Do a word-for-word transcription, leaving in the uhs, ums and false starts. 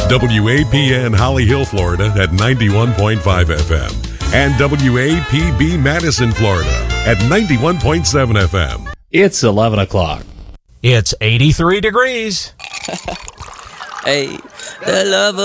W A P N Holly Hill, Florida at ninety-one point five F M and W A P B Madison, Florida at ninety-one point seven F M. It's eleven o'clock. It's eighty-three degrees. Hey, the love of